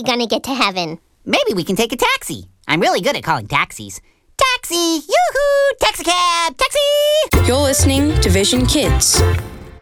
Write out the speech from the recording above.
we gonna get to heaven? Maybe we can take a taxi. I'm really good at calling taxis. Taxi! Yoo-hoo! Taxi cab! Taxi! You're listening to Vision Kids.